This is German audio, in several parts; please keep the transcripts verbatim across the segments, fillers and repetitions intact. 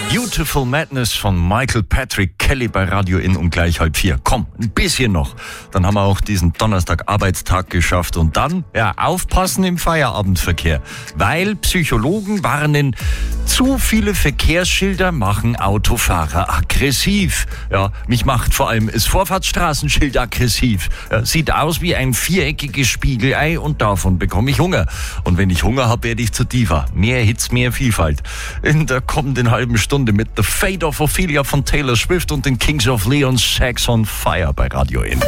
Beautiful Madness von Michael Patrick Kelly bei Radio In um gleich halb vier. Komm, ein bisschen noch. Dann haben wir auch diesen Donnerstag-Arbeitstag geschafft. Und dann, ja, aufpassen im Feierabendverkehr. Weil Psychologen warnen, zu viele Verkehrsschilder machen Autofahrer aggressiv. Ja, mich macht vor allem das Vorfahrtsstraßenschild aggressiv. Ja, sieht aus wie ein viereckiges Spiegelei und davon bekomme ich Hunger. Und wenn ich Hunger habe, werde ich zur Diva. Mehr Hits, mehr Vielfalt. In der kommenden halben Stunde mit The Fate of Ophelia von Taylor Swift und den Kings of Leon's Sex on Fire bei Radio In.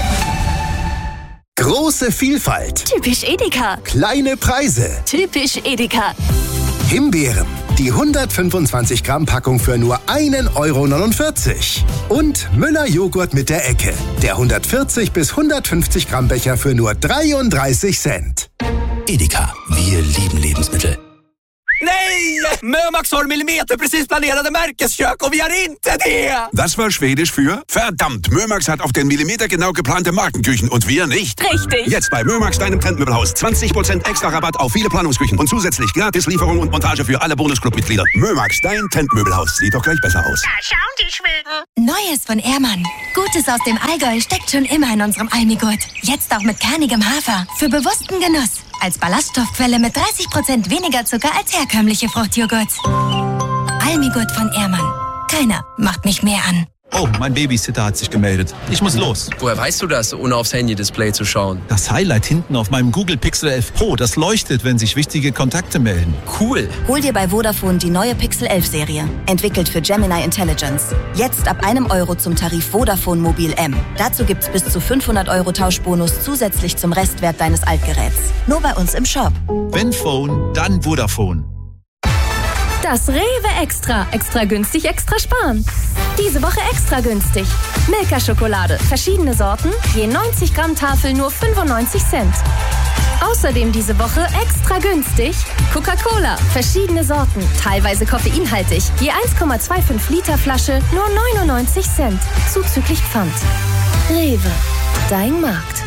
Große Vielfalt. Typisch Edeka. Kleine Preise. Typisch Edeka. Himbeeren. Die hundertfünfundzwanzig Gramm Packung für nur ein Euro neunundvierzig. Und Müller Joghurt mit der Ecke. Der hundertvierzig bis hundertfünfzig Gramm Becher für nur dreiunddreißig Cent. Edeka. Wir lieben Lebensmittel. Nej! Mömax har millimeterprecis planerade Märkeskök och vi har inte det! Das war Schwedisch für verdammt, Mömax hat auf den Millimeter genau geplante Markenküchen und wir nicht. Richtig. Jetzt bei Mömax, deinem Trendmöbelhaus. zwanzig Prozent extra Rabatt auf viele Planungsküchen und zusätzlich gratis Lieferung und Montage für alle Bonusclub-Mitglieder. Mömax, dein Trendmöbelhaus. Sieht doch gleich besser aus. Da schauen die Schweden. Neues von Ehrmann. Gutes aus dem Allgäu steckt schon immer in unserem Almigurt. Jetzt auch mit kernigem Hafer. Für bewussten Genuss. Als Ballaststoffquelle mit dreißig Prozent weniger Zucker als herkömmliche Fruchtjoghurt. Almigurt von Ehrmann. Keiner macht mich mehr an. Oh, mein Babysitter hat sich gemeldet. Ich muss los. Woher weißt du das, ohne aufs Handy-Display zu schauen? Das Highlight hinten auf meinem Google Pixel elf Pro, das leuchtet, wenn sich wichtige Kontakte melden. Cool. Hol dir bei Vodafone die neue Pixel elf Serie. Entwickelt für Gemini Intelligence. Jetzt ab einem Euro zum Tarif Vodafone Mobil M. Dazu gibt's bis zu fünfhundert Euro Tauschbonus zusätzlich zum Restwert deines Altgeräts. Nur bei uns im Shop. Wenn Phone, dann Vodafone. Das Rewe Extra. Extra günstig, extra sparen. Diese Woche extra günstig. Milka-Schokolade. Verschiedene Sorten. Je neunzig Gramm Tafel nur fünfundneunzig Cent. Außerdem diese Woche extra günstig. Coca-Cola. Verschiedene Sorten. Teilweise koffeinhaltig. Je eins Komma fünfundzwanzig Liter Flasche nur neunundneunzig Cent. Zuzüglich Pfand. Rewe. Dein Markt.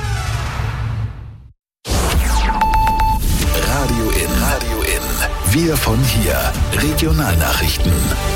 Radio In. Radio In. Wir von hier. Regionalnachrichten.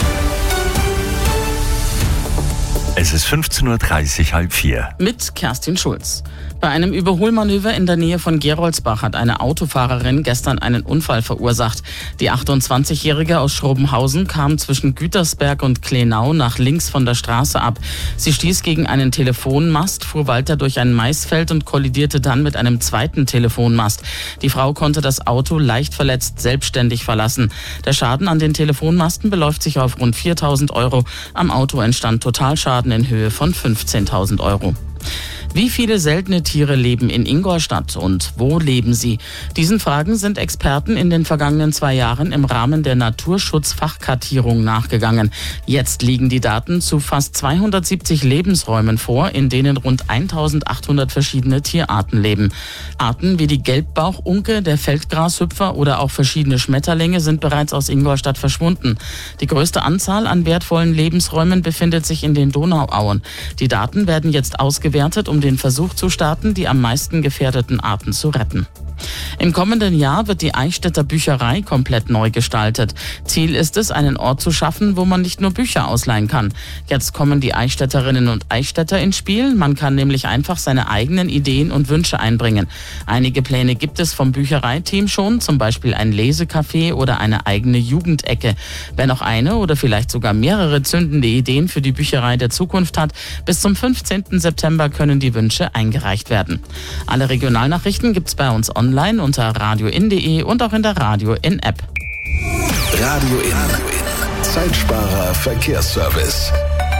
Es ist fünfzehn Uhr dreißig, halb vier. Mit Kerstin Schulz. Bei einem Überholmanöver in der Nähe von Geroldsbach hat eine Autofahrerin gestern einen Unfall verursacht. Die achtundzwanzigjährige aus Schrobenhausen kam zwischen Gütersberg und Klenau nach links von der Straße ab. Sie stieß gegen einen Telefonmast, fuhr weiter durch ein Maisfeld und kollidierte dann mit einem zweiten Telefonmast. Die Frau konnte das Auto leicht verletzt selbstständig verlassen. Der Schaden an den Telefonmasten beläuft sich auf rund viertausend Euro. Am Auto entstand Totalschaden in Höhe von fünfzehntausend Euro. Wie viele seltene Tiere leben in Ingolstadt und wo leben sie? Diesen Fragen sind Experten in den vergangenen zwei Jahren im Rahmen der Naturschutzfachkartierung nachgegangen. Jetzt liegen die Daten zu fast zweihundertsiebzig Lebensräumen vor, in denen rund eintausendachthundert verschiedene Tierarten leben. Arten wie die Gelbbauchunke, der Feldgrashüpfer oder auch verschiedene Schmetterlinge sind bereits aus Ingolstadt verschwunden. Die größte Anzahl an wertvollen Lebensräumen befindet sich in den Donauauen. Die Daten werden jetzt ausgewertet, um den Versuch zu starten, die am meisten gefährdeten Arten zu retten. Im kommenden Jahr wird die Eichstätter Bücherei komplett neu gestaltet. Ziel ist es, einen Ort zu schaffen, wo man nicht nur Bücher ausleihen kann. Jetzt kommen die Eichstätterinnen und Eichstätter ins Spiel. Man kann nämlich einfach seine eigenen Ideen und Wünsche einbringen. Einige Pläne gibt es vom Büchereiteam schon, zum Beispiel ein Lesecafé oder eine eigene Jugendecke. Wer noch eine oder vielleicht sogar mehrere zündende Ideen für die Bücherei der Zukunft hat, bis zum fünfzehnten September können die Wünsche eingereicht werden. Alle Regionalnachrichten gibt's bei uns online. Online unter radioin punkt de und auch in der Radio In App. Radio In. Zeitsparer Verkehrsservice.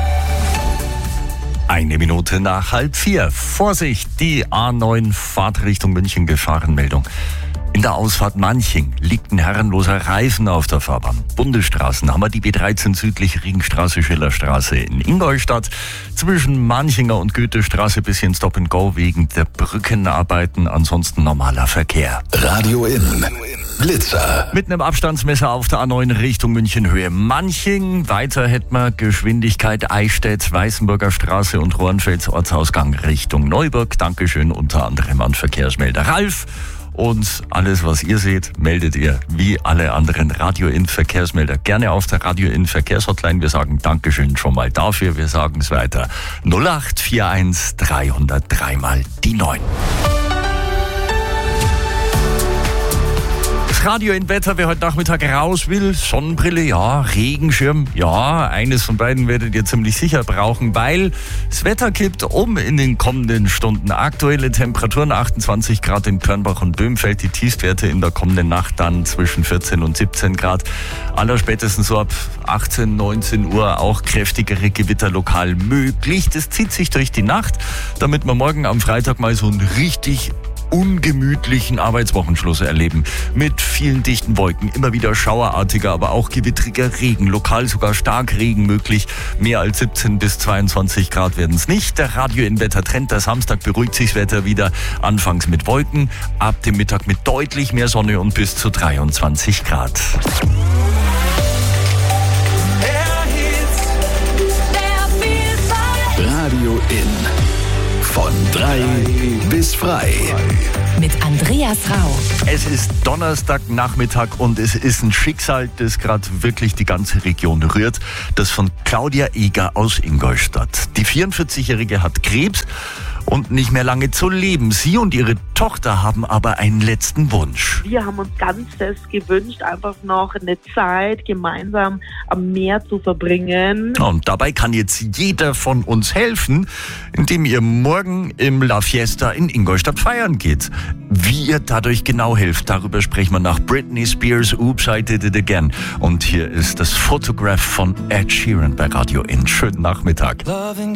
Eine Minute nach halb vier. Vorsicht, die A neun Fahrt Richtung München Gefahrenmeldung. In der Ausfahrt Manching liegt ein herrenloser Reifen auf der Fahrbahn. Bundesstraßen haben wir die B dreizehn südlich Ringstraße, Schillerstraße in Ingolstadt. Zwischen Manchinger und Goethestraße bisschen Stop and Go wegen der Brückenarbeiten. Ansonsten normaler Verkehr. Radio In. Blitzer. Mit einem Abstandsmesser auf der A neun Richtung München Höhe Manching. Weiter hätten wir Geschwindigkeit Eichstätt, Weißenburger Straße und Rohrenfels Ortsausgang Richtung Neuburg. Dankeschön unter anderem an Verkehrsmelder Ralf. Und alles, was ihr seht, meldet ihr wie alle anderen Radio In Verkehrsmelder gerne auf der Radio In Verkehrshotline. Wir sagen Dankeschön schon mal dafür. Wir sagen es weiter. null acht vier eins drei null drei mal die neun. Das Radio in Wetter, wer heute Nachmittag raus will, Sonnenbrille, ja, Regenschirm, ja, eines von beiden werdet ihr ziemlich sicher brauchen, weil das Wetter kippt um in den kommenden Stunden. Aktuelle Temperaturen achtundzwanzig Grad in Körnbach und Böhmfeld, die Tiefstwerte in der kommenden Nacht dann zwischen vierzehn und siebzehn Grad. Allerspätestens so ab achtzehn, neunzehn Uhr auch kräftigere Gewitter lokal möglich. Das zieht sich durch die Nacht, damit wir morgen am Freitag mal so ein richtig ungemütlichen Arbeitswochenschluss erleben. Mit vielen dichten Wolken, immer wieder schauerartiger, aber auch gewittriger Regen. Lokal sogar Starkregen möglich. Mehr als siebzehn bis zweiundzwanzig Grad werden es nicht. Der Radio in Wettertrend, der Samstag beruhigt sich das Wetter wieder. Anfangs mit Wolken, ab dem Mittag mit deutlich mehr Sonne und bis zu dreiundzwanzig Grad. Radio In. Von drei bis frei. Mit Andreas Rau. Es ist Donnerstagnachmittag und es ist ein Schicksal, das gerade wirklich die ganze Region rührt. Das von Claudia Eger aus Ingolstadt. Die vierundvierzigjährige hat Krebs und nicht mehr lange zu leben. Sie und ihre Tochter haben aber einen letzten Wunsch. Wir haben uns ganz fest gewünscht, einfach noch eine Zeit gemeinsam am Meer zu verbringen. Und dabei kann jetzt jeder von uns helfen, indem ihr morgen im La Fiesta in Ingolstadt feiern geht. Wie ihr dadurch genau helft, darüber sprechen wir nach Britney Spears Oops, I Did It Again. Und hier ist das Photograph von Ed Sheeran bei Radio In. Schönen Nachmittag.